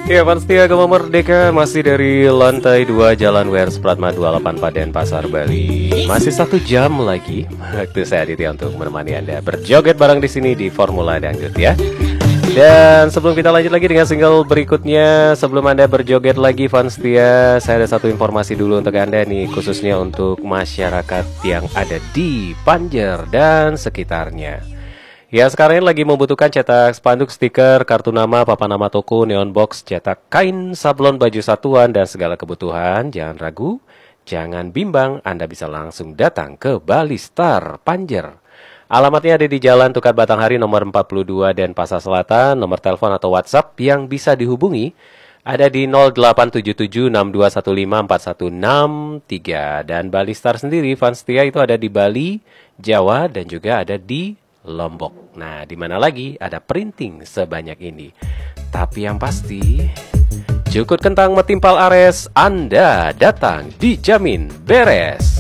Ya, pasti Agama Merdeka masih dari lantai 2 Jalan WR Supratma 28 Paden Pasar Bali. Masih 1 jam lagi waktu saya Aditya untuk menemani Anda berjoget bareng di sini di Formula Dangdut ya. Dan sebelum kita lanjut lagi dengan single berikutnya, sebelum Anda berjoget lagi fans setia, saya ada satu informasi dulu untuk Anda nih, khususnya untuk masyarakat yang ada di Panjer dan sekitarnya. Ya, sekarang ini lagi membutuhkan cetak spanduk, stiker, kartu nama, papan nama toko, neon box, cetak kain, sablon, baju satuan, dan segala kebutuhan. Jangan ragu, jangan bimbang, Anda bisa langsung datang ke Bali Star Panjer. Alamatnya ada di Jalan Tukar Batanghari nomor 42 Denpasar Selatan. Nomor telepon atau WhatsApp yang bisa dihubungi ada di 087762154163. Dan Bali Star sendiri, fans setia itu ada di Bali, Jawa, dan juga ada di Lombok. Nah, di mana lagi ada printing sebanyak ini? Tapi yang pasti, Jukut Kentang Metimpal Ares, Anda datang dijamin beres.